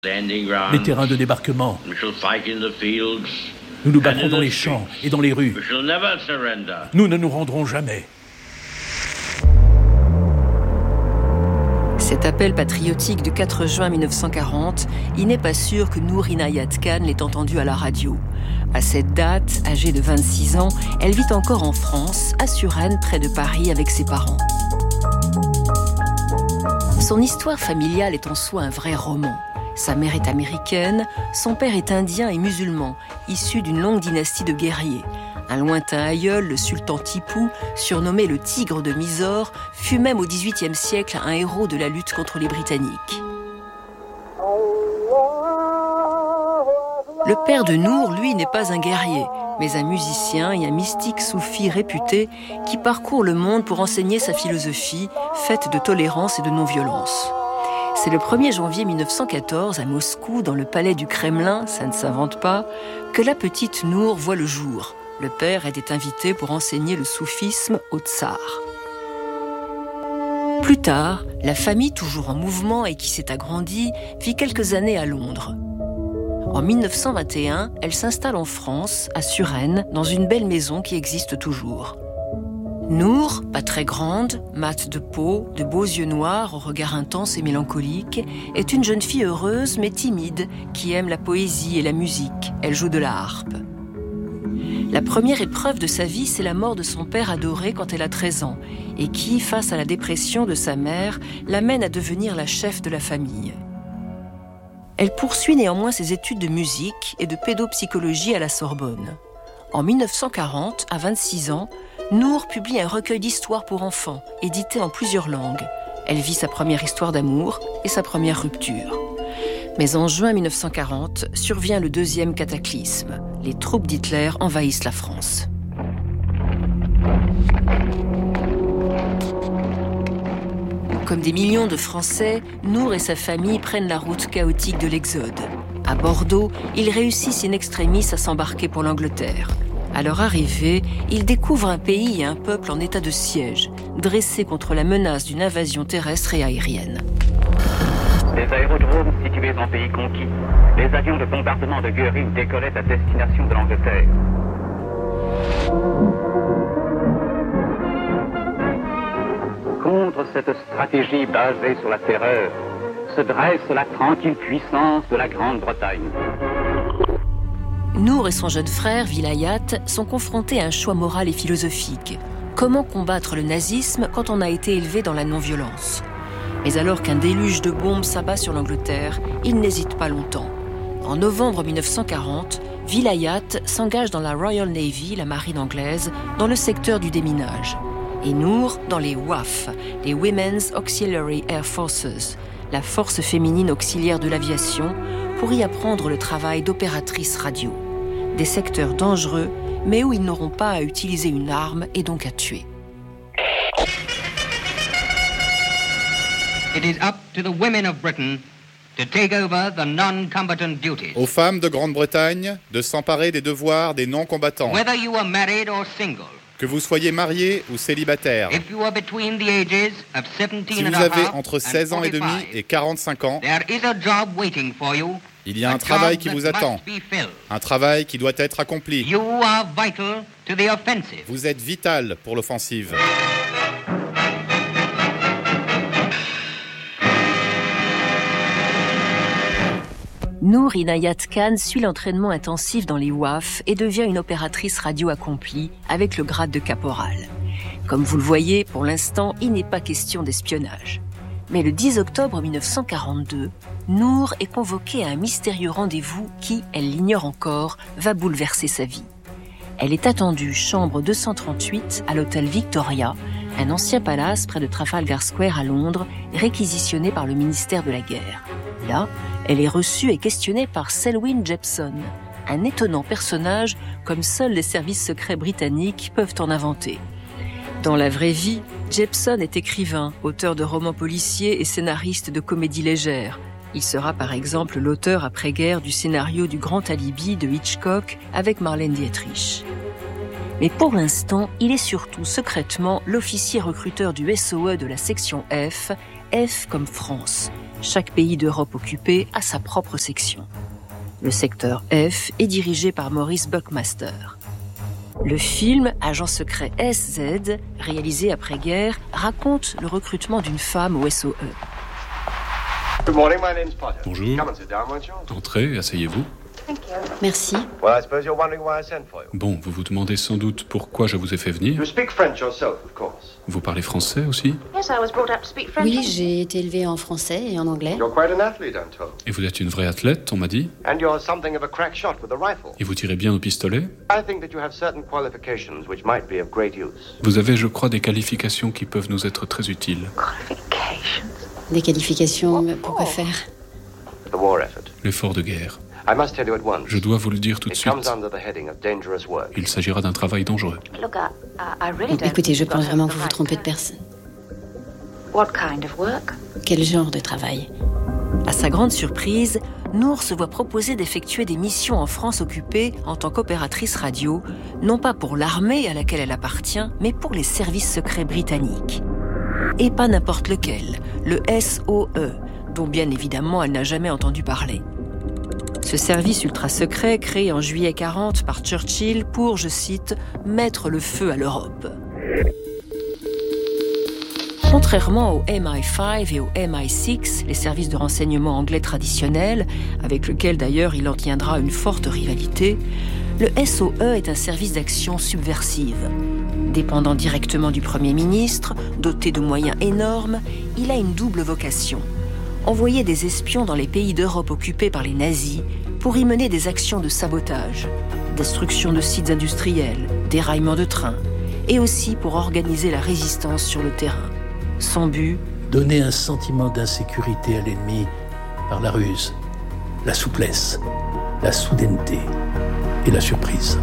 les terrains de débarquement. Nous nous battrons dans les champs et dans les rues. Nous ne nous rendrons jamais. Cet appel patriotique du 4 juin 1940, il n'est pas sûr que Noor Inayat Khan l'ait entendu à la radio. À cette date, âgée de 26 ans, elle vit encore en France, à Suresnes, près de Paris, avec ses parents. Son histoire familiale est en soi un vrai roman. Sa mère est américaine, son père est indien et musulman, issu d'une longue dynastie de guerriers. Un lointain aïeul, le sultan Tipou, surnommé le tigre de Mysore, fut même au XVIIIe siècle un héros de la lutte contre les Britanniques. Le père de Noor, lui, n'est pas un guerrier, mais un musicien et un mystique soufi réputé qui parcourt le monde pour enseigner sa philosophie, faite de tolérance et de non-violence. C'est le 1er janvier 1914, à Moscou, dans le palais du Kremlin, ça ne s'invente pas, que la petite Noor voit le jour. Le père était invité pour enseigner le soufisme au tsar. Plus tard, la famille, toujours en mouvement et qui s'est agrandie, vit quelques années à Londres. En 1921, elle s'installe en France, à Suresnes, dans une belle maison qui existe toujours. Noor, pas très grande, mate de peau, de beaux yeux noirs au regard intense et mélancolique, est une jeune fille heureuse mais timide qui aime la poésie et la musique. Elle joue de la harpe. La première épreuve de sa vie, c'est la mort de son père adoré quand elle a 13 ans et qui, face à la dépression de sa mère, l'amène à devenir la chef de la famille. Elle poursuit néanmoins ses études de musique et de pédopsychologie à la Sorbonne. En 1940, à 26 ans, Noor publie un recueil d'histoires pour enfants, édité en plusieurs langues. Elle vit sa première histoire d'amour et sa première rupture. Mais en juin 1940, survient le deuxième cataclysme. Les troupes d'Hitler envahissent la France. Comme des millions de Français, Noor et sa famille prennent la route chaotique de l'exode. À Bordeaux, ils réussissent in extremis à s'embarquer pour l'Angleterre. À leur arrivée, ils découvrent un pays et un peuple en état de siège, dressés contre la menace d'une invasion terrestre et aérienne. Les aérodromes situés en pays conquis, les avions de bombardement de Göring décollaient à destination de l'Angleterre. Contre cette stratégie basée sur la terreur, se dresse la tranquille puissance de la Grande-Bretagne. Noor et son jeune frère, Vilayat, sont confrontés à un choix moral et philosophique. Comment combattre le nazisme quand on a été élevé dans la non-violence ? Mais alors qu'un déluge de bombes s'abat sur l'Angleterre, ils n'hésitent pas longtemps. En novembre 1940, Vilayat s'engage dans la Royal Navy, la marine anglaise, dans le secteur du déminage. Et Noor dans les WAF, les Women's Auxiliary Air Forces, la force féminine auxiliaire de l'aviation, pour y apprendre le travail d'opératrice radio. Des secteurs dangereux, mais où ils n'auront pas à utiliser une arme et donc à tuer. It is up to the women of Britain to take over the non-combatant duties. Aux femmes de Grande-Bretagne de s'emparer des devoirs des non-combattants. Whether you are married or single. Que vous soyez marié ou célibataire. If you are between the ages of 17 si vous avez entre 16 ans et demi et 45 ans, there is a job waiting for you. Il y a un travail qui vous attend, un travail qui doit être accompli. You are vital to the offensive. Vous êtes vital pour l'offensive. Noor Inayat Khan suit l'entraînement intensif dans les WAF et devient une opératrice radio accomplie avec le grade de caporal. Comme vous le voyez, pour l'instant, il n'est pas question d'espionnage. Mais le 10 octobre 1942, Noor est convoquée à un mystérieux rendez-vous qui, elle l'ignore encore, va bouleverser sa vie. Elle est attendue chambre 238 à l'hôtel Victoria, un ancien palace près de Trafalgar Square à Londres, réquisitionné par le ministère de la Guerre. Là, elle est reçue et questionnée par Selwyn Jepson, un étonnant personnage comme seuls les services secrets britanniques peuvent en inventer. Dans la vraie vie, Jepson est écrivain, auteur de romans policiers et scénariste de comédies légères. Il sera par exemple l'auteur après-guerre du scénario du Grand Alibi de Hitchcock avec Marlène Dietrich. Mais pour l'instant, il est surtout secrètement l'officier recruteur du SOE de la section F, F comme France, Chaque pays d'Europe occupée a sa propre section. Le secteur F est dirigé par Maurice Buckmaster. Le film Agent secret SZ, réalisé après-guerre, raconte le recrutement d'une femme au SOE. Bonjour. Entrez, asseyez-vous. Merci. Bon, vous vous demandez sans doute pourquoi je vous ai fait venir. Vous parlez français aussi? Oui, j'ai été élevée en français et en anglais. Et vous êtes une vraie athlète, on m'a dit? Et vous tirez bien au pistolet? Vous avez, je crois, des qualifications qui peuvent nous être très utiles. Des qualifications pour quoi faire? L'effort de guerre. Je dois vous le dire tout de suite. Il s'agira d'un travail dangereux. Écoutez, je pense vraiment que vous vous trompez de personne. Quel genre de travail? À sa grande surprise, Noor se voit proposer d'effectuer des missions en France occupée en tant qu'opératrice radio, non pas pour l'armée à laquelle elle appartient, mais pour les services secrets britanniques. Et pas n'importe lequel, le SOE, dont bien évidemment elle n'a jamais entendu parler. Ce service ultra-secret, créé en juillet 40 par Churchill pour, je cite, « mettre le feu à l'Europe ». Contrairement au MI5 et au MI6, les services de renseignement anglais traditionnels, avec lesquels d'ailleurs il entretiendra une forte rivalité, le SOE est un service d'action subversive. Dépendant directement du Premier ministre, doté de moyens énormes, il a une double vocation. Envoyer des espions dans les pays d'Europe occupés par les nazis pour y mener des actions de sabotage, destruction de sites industriels, déraillement de trains, et aussi pour organiser la résistance sur le terrain. Son but ? Donner un sentiment d'insécurité à l'ennemi par la ruse, la souplesse, la soudaineté et la surprise.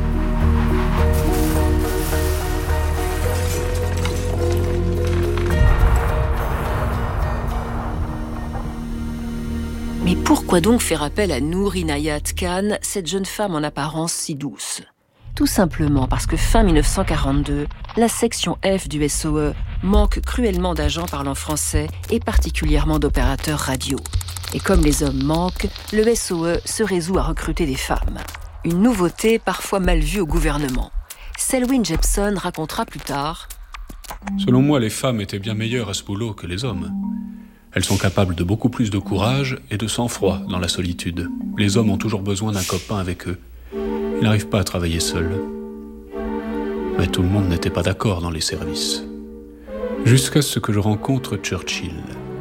Mais pourquoi donc faire appel à Noor Inayat Khan, cette jeune femme en apparence si douce ? Tout simplement parce que fin 1942, la section F du SOE manque cruellement d'agents parlant français et particulièrement d'opérateurs radio. Et comme les hommes manquent, le SOE se résout à recruter des femmes. Une nouveauté parfois mal vue au gouvernement. Selwyn Jepson racontera plus tard « Selon moi, les femmes étaient bien meilleures à ce boulot que les hommes. Elles sont capables de beaucoup plus de courage et de sang-froid dans la solitude. Les hommes ont toujours besoin d'un copain avec eux. Ils n'arrivent pas à travailler seuls. Mais tout le monde n'était pas d'accord dans les services. Jusqu'à ce que je rencontre Churchill.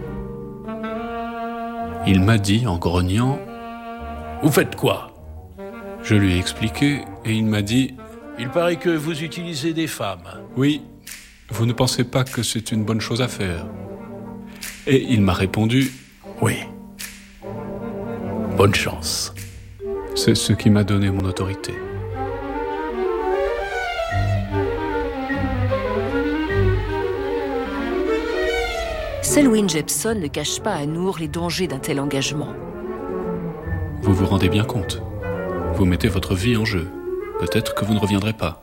Il m'a dit, en grognant, « Vous faites quoi ?» Je lui ai expliqué et il m'a dit, « Il paraît que vous utilisez des femmes. » Oui, vous ne pensez pas que c'est une bonne chose à faire ? Et il m'a répondu, « Oui. Bonne chance. » C'est ce qui m'a donné mon autorité. Selwyn Jepson ne cache pas à Noor les dangers d'un tel engagement. Vous vous rendez bien compte ? Vous mettez votre vie en jeu. Peut-être que vous ne reviendrez pas.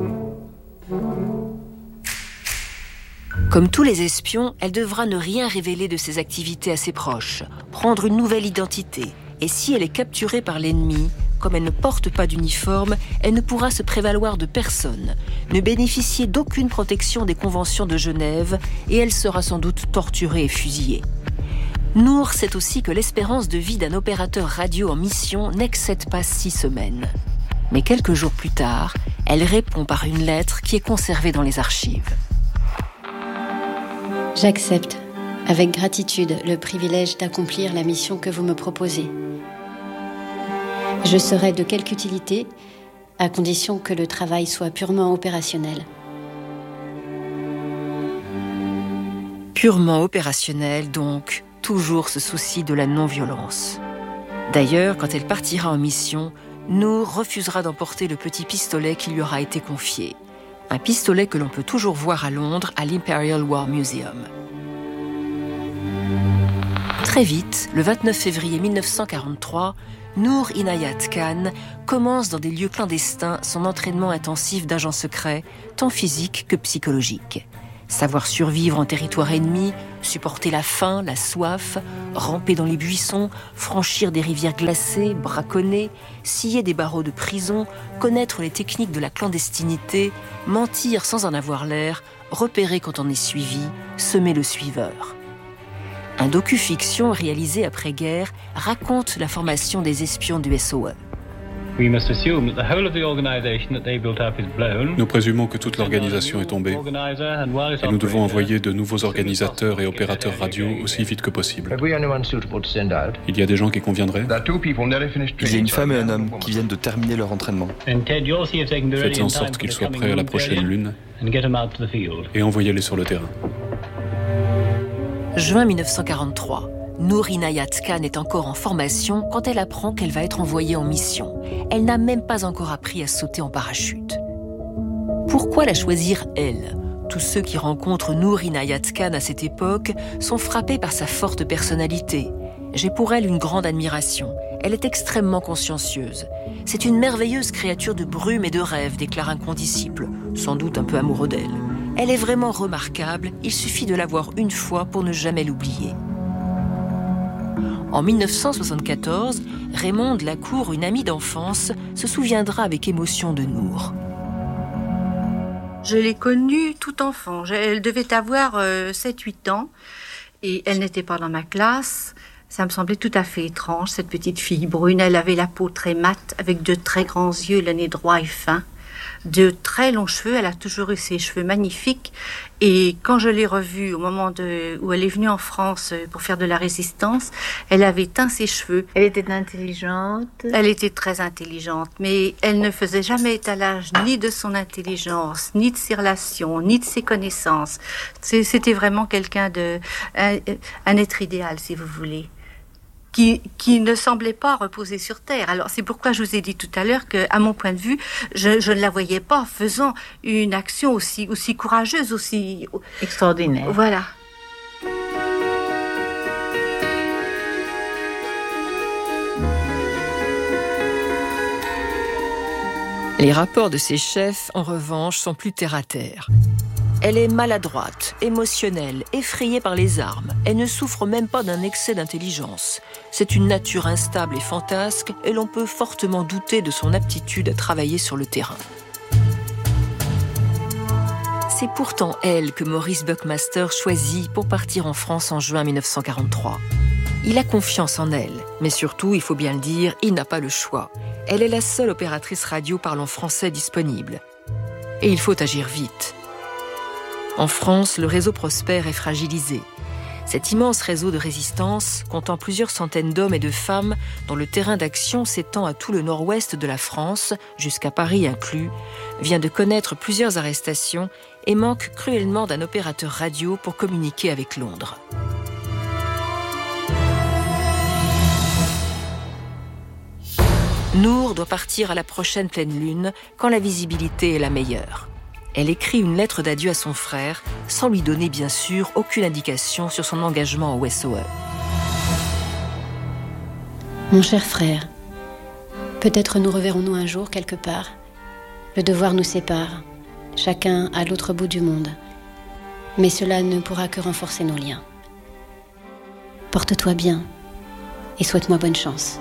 Comme tous les espions, elle devra ne rien révéler de ses activités à ses proches, prendre une nouvelle identité. Et si elle est capturée par l'ennemi, comme elle ne porte pas d'uniforme, elle ne pourra se prévaloir de personne, ne bénéficier d'aucune protection des conventions de Genève, et elle sera sans doute torturée et fusillée. Noor sait aussi que l'espérance de vie d'un opérateur radio en mission n'excède pas 6 semaines. Mais quelques jours plus tard, elle répond par une lettre qui est conservée dans les archives. J'accepte, avec gratitude, le privilège d'accomplir la mission que vous me proposez. Je serai de quelque utilité, à condition que le travail soit purement opérationnel. Purement opérationnel, donc, toujours ce souci de la non-violence. D'ailleurs, quand elle partira en mission, Noor refusera d'emporter le petit pistolet qui lui aura été confié. Un pistolet que l'on peut toujours voir à Londres, à l'Imperial War Museum. Très vite, le 29 février 1943, Noor Inayat Khan commence dans des lieux clandestins son entraînement intensif d'agent secret, tant physique que psychologique. Savoir survivre en territoire ennemi, supporter la faim, la soif, ramper dans les buissons, franchir des rivières glacées, braconner, scier des barreaux de prison, connaître les techniques de la clandestinité, mentir sans en avoir l'air, repérer quand on est suivi, semer le suiveur. Un docu-fiction réalisé après-guerre raconte la formation des espions du SOE. Nous présumons que toute l'organisation est tombée et nous devons envoyer de nouveaux organisateurs et opérateurs radio aussi vite que possible. Il y a des gens qui conviendraient? Il y a une femme et un homme qui viennent de terminer leur entraînement. Faites en sorte qu'ils soient prêts à la prochaine lune et envoyez-les sur le terrain. Juin 1943. Nour Inayat Khan est encore en formation quand elle apprend qu'elle va être envoyée en mission. Elle n'a même pas encore appris à sauter en parachute. Pourquoi la choisir, elle? Tous ceux qui rencontrent Nour Inayat Khan à cette époque sont frappés par sa forte personnalité. J'ai pour elle une grande admiration. Elle est extrêmement consciencieuse. C'est une merveilleuse créature de brume et de rêve, déclare un condisciple, sans doute un peu amoureux d'elle. Elle est vraiment remarquable, il suffit de la voir une fois pour ne jamais l'oublier. En 1974, Raymonde Lacour, une amie d'enfance, se souviendra avec émotion de Nour. Je l'ai connue tout enfant. Elle devait avoir 7-8 ans et elle n'était pas dans ma classe. Ça me semblait tout à fait étrange, cette petite fille brune. Elle avait la peau très mate, avec de très grands yeux, le nez droit et fin. De très longs cheveux, elle a toujours eu ses cheveux magnifiques. Et quand je l'ai revue au moment où elle est venue en France pour faire de la résistance, elle avait teint ses cheveux. Elle était intelligente. Elle était très intelligente, mais elle ne faisait jamais étalage ni de son intelligence, ni de ses relations, ni de ses connaissances. C'était vraiment quelqu'un un être idéal, si vous voulez. Qui ne semblait pas reposer sur terre. Alors c'est pourquoi je vous ai dit tout à l'heure que, à mon point de vue, je ne la voyais pas faisant une action aussi courageuse, aussi extraordinaire. Voilà. Les rapports de ses chefs, en revanche, sont plus terre-à-terre. Elle est maladroite, émotionnelle, effrayée par les armes. Elle ne souffre même pas d'un excès d'intelligence. C'est une nature instable et fantasque, et l'on peut fortement douter de son aptitude à travailler sur le terrain. C'est pourtant elle que Maurice Buckmaster choisit pour partir en France en juin 1943. Il a confiance en elle, mais surtout, il faut bien le dire, il n'a pas le choix. Elle est la seule opératrice radio parlant français disponible. Et il faut agir vite. En France, le réseau Prosper est fragilisé. Cet immense réseau de résistance, comptant plusieurs centaines d'hommes et de femmes, dont le terrain d'action s'étend à tout le nord-ouest de la France, jusqu'à Paris inclus, vient de connaître plusieurs arrestations et manque cruellement d'un opérateur radio pour communiquer avec Londres. Nour doit partir à la prochaine pleine lune, quand la visibilité est la meilleure. Elle écrit une lettre d'adieu à son frère, sans lui donner bien sûr aucune indication sur son engagement au SOE. Mon cher frère, peut-être nous reverrons-nous un jour quelque part. Le devoir nous sépare, chacun à l'autre bout du monde. Mais cela ne pourra que renforcer nos liens. Porte-toi bien et souhaite-moi bonne chance.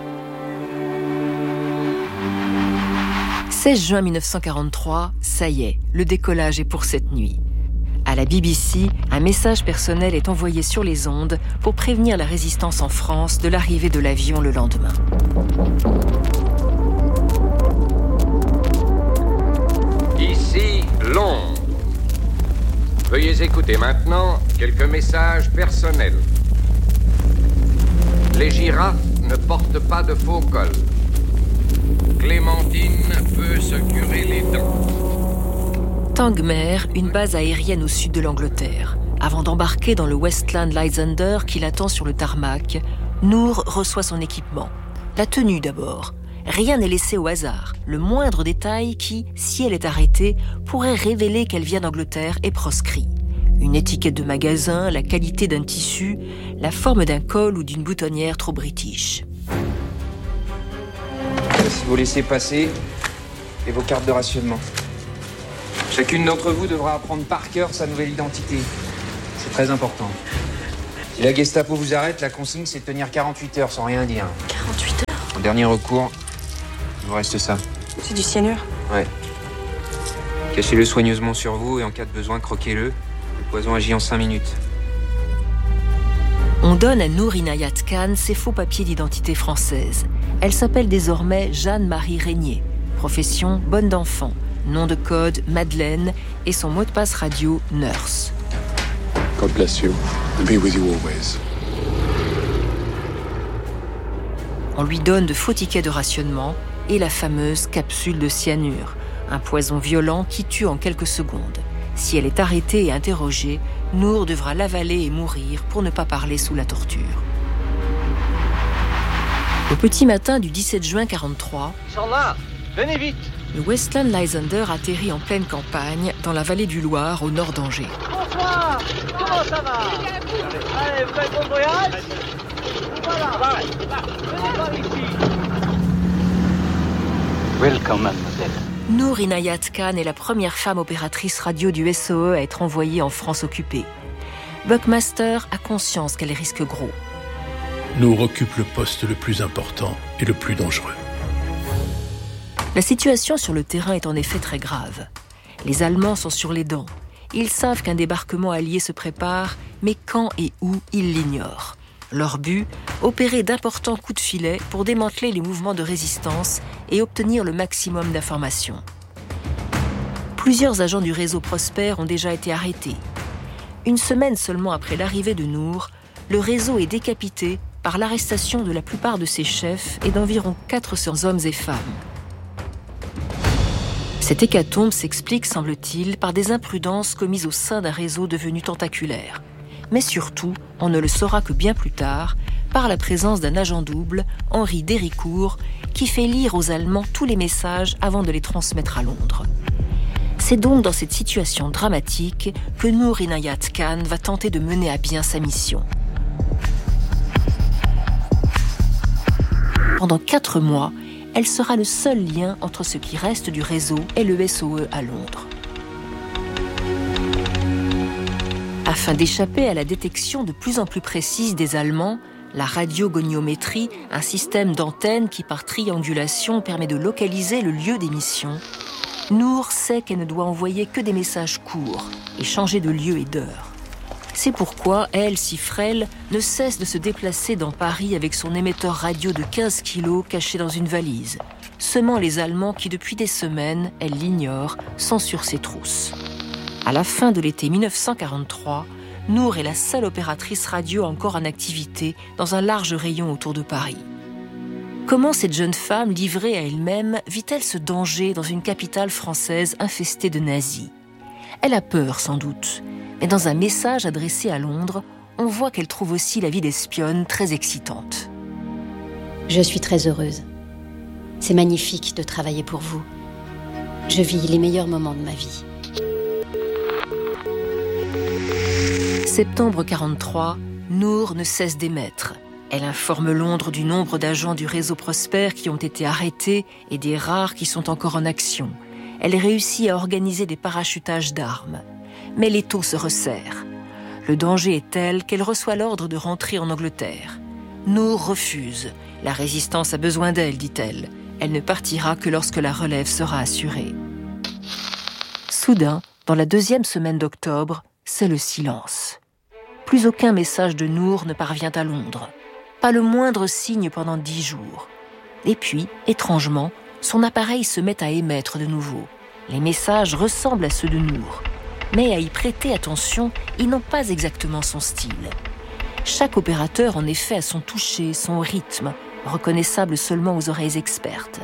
16 juin 1943, ça y est, le décollage est pour cette nuit. À la BBC, un message personnel est envoyé sur les ondes pour prévenir la résistance en France de l'arrivée de l'avion le lendemain. Ici, Londres. Veuillez écouter maintenant quelques messages personnels. Les girafes ne portent pas de faux cols. Clémentine peut se curer les dents. Tangmere, une base aérienne au sud de l'Angleterre. Avant d'embarquer dans le Westland Lysander qui l'attend sur le tarmac, Nour reçoit son équipement. La tenue d'abord. Rien n'est laissé au hasard. Le moindre détail qui, si elle est arrêtée, pourrait révéler qu'elle vient d'Angleterre est proscrit. Une étiquette de magasin, la qualité d'un tissu, la forme d'un col ou d'une boutonnière trop british. Si vous laissez passer, et vos cartes de rationnement. Chacune d'entre vous devra apprendre par cœur sa nouvelle identité. C'est très important. Si la Gestapo vous arrête, la consigne, c'est de tenir 48 heures sans rien dire. 48 heures ? En dernier recours, il vous reste ça. C'est du cyanure ? Ouais. Cachez-le soigneusement sur vous et en cas de besoin, croquez-le. Le poison agit en 5 minutes. On donne à Nour Inayat Khan ses faux papiers d'identité française. Elle s'appelle désormais Jeanne-Marie Régnier. Profession bonne d'enfant. Nom de code Madeleine et son mot de passe radio Nurse. God bless you and be with you always. On lui donne de faux tickets de rationnement et la fameuse capsule de cyanure, un poison violent qui tue en quelques secondes. Si elle est arrêtée et interrogée, Nour devra l'avaler et mourir pour ne pas parler sous la torture. Au petit matin du 17 juin 1943, ils sont là, venez vite. Le Westland Lysander atterrit en pleine campagne, dans la vallée du Loir, au nord d'Angers. Bonsoir, comment ça va? Allez, vous faites bon voyage? Voilà, venez par ici. Welcome, mademoiselle. Nour Inayat Khan est la première femme opératrice radio du SOE à être envoyée en France occupée. Buckmaster a conscience qu'elle risque gros. Nour occupe le poste le plus important et le plus dangereux. La situation sur le terrain est en effet très grave. Les Allemands sont sur les dents. Ils savent qu'un débarquement allié se prépare, mais quand et où, ils l'ignorent. Leur but, opérer d'importants coups de filet pour démanteler les mouvements de résistance et obtenir le maximum d'informations. Plusieurs agents du réseau Prosper ont déjà été arrêtés. Une semaine seulement après l'arrivée de Nour, le réseau est décapité par l'arrestation de la plupart de ses chefs et d'environ 400 hommes et femmes. Cette hécatombe s'explique, semble-t-il, par des imprudences commises au sein d'un réseau devenu tentaculaire. Mais surtout, on ne le saura que bien plus tard, par la présence d'un agent double, Henri Déricourt, qui fait lire aux Allemands tous les messages avant de les transmettre à Londres. C'est donc dans cette situation dramatique que Nour Inayat Khan va tenter de mener à bien sa mission. Pendant 4 mois, elle sera le seul lien entre ce qui reste du réseau et le SOE à Londres. Afin d'échapper à la détection de plus en plus précise des Allemands, la radiogoniométrie, un système d'antennes qui par triangulation permet de localiser le lieu d'émission, Nour sait qu'elle ne doit envoyer que des messages courts et changer de lieu et d'heure. C'est pourquoi elle, si frêle, ne cesse de se déplacer dans Paris avec son émetteur radio de 15 kilos caché dans une valise, semant les Allemands qui, depuis des semaines, elle l'ignore, sont sur ses trousses. À la fin de l'été 1943, Nour est la seule opératrice radio encore en activité dans un large rayon autour de Paris. Comment cette jeune femme, livrée à elle-même, vit-elle ce danger dans une capitale française infestée de nazis ? Elle a peur, sans doute. Mais dans un message adressé à Londres, on voit qu'elle trouve aussi la vie d'espionne très excitante. Je suis très heureuse. C'est magnifique de travailler pour vous. Je vis les meilleurs moments de ma vie. Septembre 1943, Nour ne cesse d'émettre. Elle informe Londres du nombre d'agents du réseau Prosper qui ont été arrêtés et des rares qui sont encore en action. Elle réussit à organiser des parachutages d'armes. Mais l'étau se resserre. Le danger est tel qu'elle reçoit l'ordre de rentrer en Angleterre. Nour refuse. La résistance a besoin d'elle, dit-elle. Elle ne partira que lorsque la relève sera assurée. Soudain, dans la 2e semaine d'octobre, c'est le silence. Plus aucun message de Nour ne parvient à Londres. Pas le moindre signe pendant 10 jours. Et puis, étrangement, son appareil se met à émettre de nouveau. Les messages ressemblent à ceux de Nour. Mais à y prêter attention, ils n'ont pas exactement son style. Chaque opérateur, en effet, a son toucher, son rythme, reconnaissable seulement aux oreilles expertes.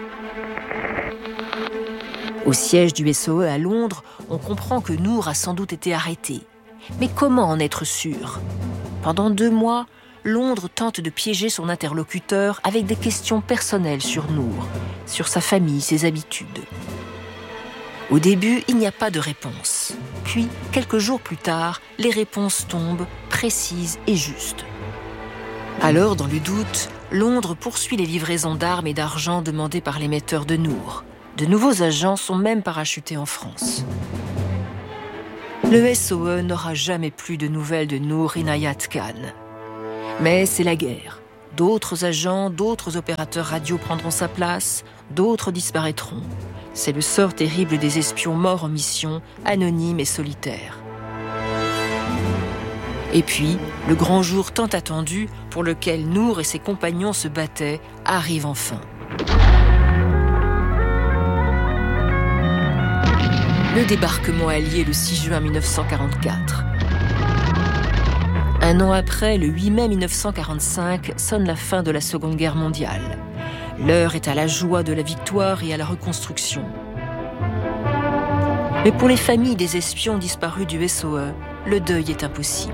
Au siège du SOE à Londres, on comprend que Nour a sans doute été arrêtée. Mais comment en être sûr ? Pendant 2 mois, Londres tente de piéger son interlocuteur avec des questions personnelles sur Nour, sur sa famille, ses habitudes. Au début, il n'y a pas de réponse. Puis, quelques jours plus tard, les réponses tombent, précises et justes. Alors, dans le doute, Londres poursuit les livraisons d'armes et d'argent demandées par l'émetteur de Nour. De nouveaux agents sont même parachutés en France. Le SOE n'aura jamais plus de nouvelles de Nour Inayat Khan. Mais c'est la guerre. D'autres agents, d'autres opérateurs radio prendront sa place, d'autres disparaîtront. C'est le sort terrible des espions morts en mission, anonymes et solitaires. Et puis, le grand jour tant attendu, pour lequel Nour et ses compagnons se battaient, arrive enfin. Le débarquement allié le 6 juin 1944. Un an après, le 8 mai 1945, sonne la fin de la Seconde Guerre mondiale. L'heure est à la joie de la victoire et à la reconstruction. Mais pour les familles des espions disparus du SOE, le deuil est impossible.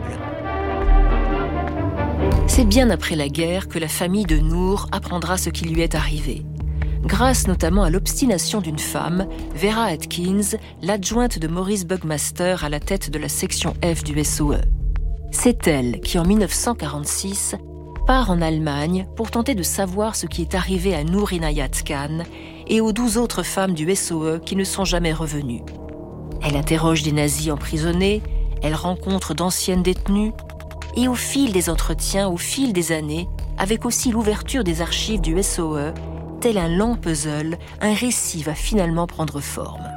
C'est bien après la guerre que la famille de Nour apprendra ce qui lui est arrivé. Grâce notamment à l'obstination d'une femme, Vera Atkins, l'adjointe de Maurice Bugmaster à la tête de la section F du SOE. C'est elle qui, en 1946, part en Allemagne pour tenter de savoir ce qui est arrivé à Nour Inayat Khan et aux 12 autres femmes du SOE qui ne sont jamais revenues. Elle interroge des nazis emprisonnés, elle rencontre d'anciennes détenues, et au fil des entretiens, au fil des années, avec aussi l'ouverture des archives du SOE, tel un lent puzzle, un récit va finalement prendre forme.